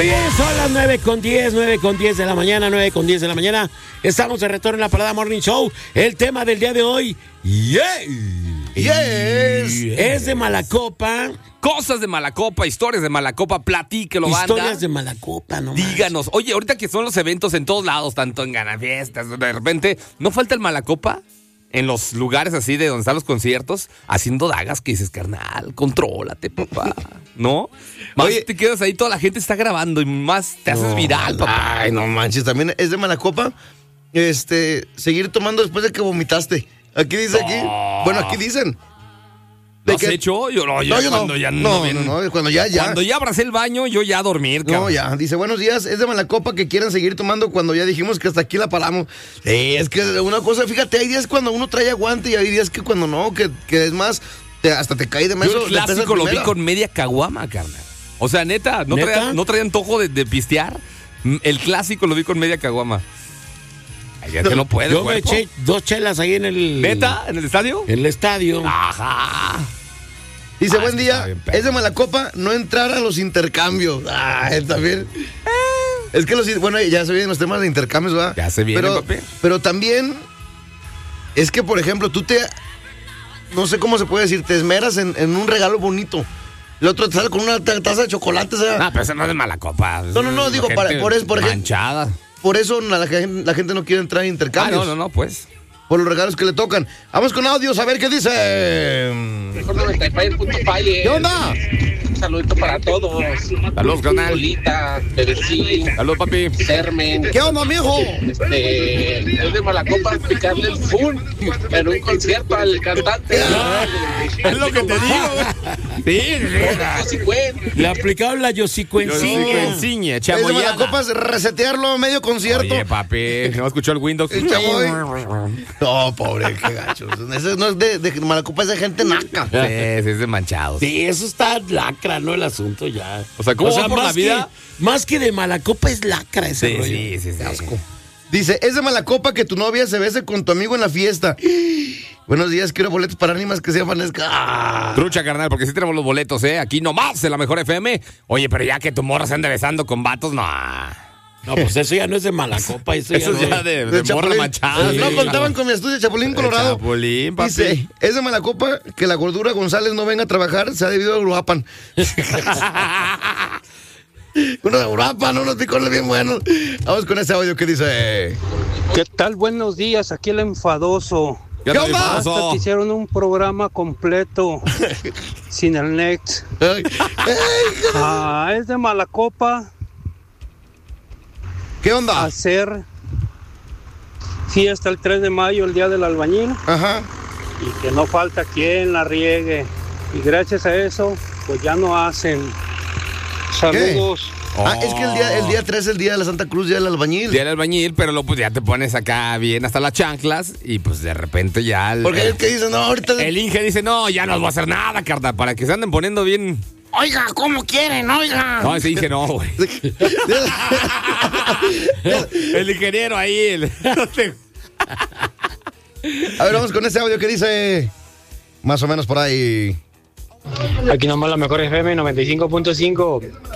Muy bien, son las 9:10 de la mañana, 9:10 de la mañana. Estamos de retorno en la Parada Morning Show. El tema del día de hoy, es de Malacopa. Cosas de Malacopa, historias de Malacopa, platíquelo, banda. Historias de Malacopa, no más. Díganos, oye, ahorita que son los eventos en todos lados, tanto en Ganafiestas, de repente, ¿no falta el Malacopa? En los lugares así de donde están los conciertos, haciendo dagas que dices, carnal, contrólate, papá, ¿no? Más oye, te quedas ahí, toda la gente está grabando y más te haces viral, papá. Ay, no manches, también es de Malacopa, seguir tomando después de que vomitaste. Aquí dice, aquí dicen. ¿Lo has hecho? Yo cuando ya cuando ya. Cuando ya abracé el baño, yo ya a dormir, cabrón. No, ya. Dice, buenos días, es de Malacopa que quieren seguir tomando cuando ya dijimos que hasta aquí la paramos. Es que una cosa, fíjate, hay días cuando uno trae aguante y hay días que cuando no, que es más, hasta te cae de más. Yo el clásico lo vi con media caguama, carnal. O sea, neta, no traía antojo de pistear. El clásico lo vi con media caguama. Ya que no puedes. Yo me eché 2 chelas ahí en el... ¿Neta? ¿En el estadio? En el estadio. Ajá. Dice, buen día, es de Malacopa no entrar a los intercambios. También. Es que ya se vienen los temas de intercambios, ¿verdad? Ya se vienen, papi. Pero también, es que, por ejemplo, no sé cómo se puede decir, te esmeras en un regalo bonito. El otro te sale con una taza de chocolate, ¿sabes? No, pero eso no es de Malacopa. No, digo, por ejemplo. Manchada. Por eso la gente no quiere entrar en intercambios. No, pues. Por los regalos que le tocan. Vamos con audios a ver qué dice. Mejor 95.5. ¿Qué onda? Un saludito para todos. Saludos, canal. Lolita, Bebecín. Saludos, papi. Sermen. ¿Qué onda, mijo? Es de Malacopa picarle el full en un concierto al cantante. Es lo que te digo. Sí. Le aplicaron la Yosicuenciña. Es de Malacopa resetearlo medio concierto. Oye, papi, no escuchó el Windows. No, pobre, qué gacho. Eso no es de Malacopa, es de gente naca. Sí, es de manchados. Sí, eso está lacra, ¿no? El asunto ya. O sea, ¿cómo va por la vida? Más que de Malacopa es lacra ese rollo. Sí. Asco. Dice, es de Malacopa que tu novia se bese con tu amigo en la fiesta. Buenos días, quiero boletos para ánimas que se amanezca. Trucha, carnal, porque sí tenemos los boletos, Aquí nomás en la Mejor FM. Oye, pero ya que tu morra se ande besando con vatos, no. No, pues eso ya no es de Malacopa. Eso ya de morra manchada. No contaban con mi estudio de Chapulín, Colorado. Chapulín, papi. Dice, es de Malacopa que la gordura González no venga a trabajar, se ha debido a Uruapan. Uno de Uruapan, unos picones bien buenos. Vamos con ese audio que dice. ¿Qué tal? Buenos días, aquí el enfadoso. ¿Qué onda? Hasta que hicieron un programa completo sin el Next. Es de Malacopa. ¿Qué onda? Hacer fiesta el 3 de mayo, el día del albañil. Ajá. Y que no falta quien la riegue. Y gracias a eso, pues ya no hacen. Saludos. Es que el día 3 es el día de la Santa Cruz, día del albañil. Día del albañil, pero pues ya te pones acá bien hasta las chanclas y pues de repente ya... Porque es que dice, no, ahorita... El Inge dice, no, ya no voy a hacer nada, carnal, para que se anden poniendo bien... Oiga, ¿cómo quieren? Oiga. No, ese Inge no, güey. El ingeniero ahí. A ver, vamos con ese audio que dice... Más o menos por ahí. Aquí nomás la Mejor FM 95.5.